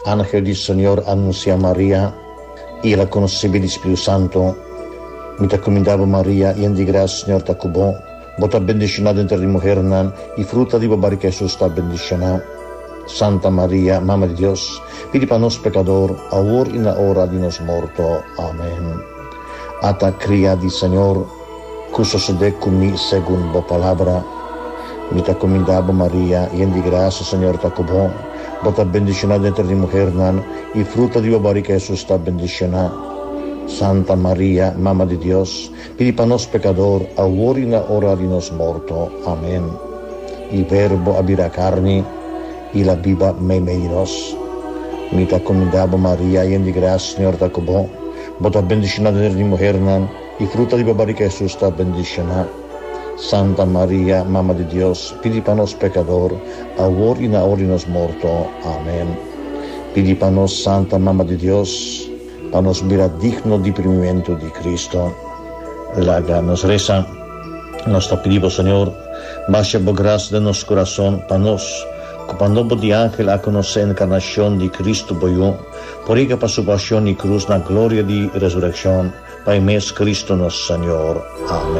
Ángel del Señor anuncia a María y la concebi del Espíritu Santo. Mi te comendavo María, llena de gracia, Señor te cubo. Vos te bendicionada entre las mujeres, y fruta de barriga Jesús te bendicionada. Santa María, Mamma de Dios, pidi para nos pecador, ahora y en la hora de nos muerto. Amén. Ata cría del Señor, que sucede conmigo según la palabra. Mi te comendavo María, llena de gracia, Señor te cubo. Vos te bendicionada entre las mujeres, y fruta de barriga Jesús te bendicionada. Santa María, Mamma de Dios, pidi para nos pecador, ahora y en la hora de nos muerto. Amén. Il Verbo abira carne y la viva menos. Mi te comendavo María, llena de gracia, Señor te cubo. Vos te bendicionada entre las mujeres, y fruta de barriga Jesús te bendicionada. Santa María, Mamma de Dios, pidi para nos pecador, ahora y en la hora de nos muerto. Amén. Pidi para nos, Santa Mamma de Dios, para nos mira digno de primimiento de Cristo. Nos reza, nos te pedimos, Señor, baja por gracia de nuestro corazón, para nos, cuando de ángel a conocer la encarnación de Cristo boyó, por ella para su pasión y cruz, la gloria de resurrección, para mes Cristo nuestro Señor. Amén.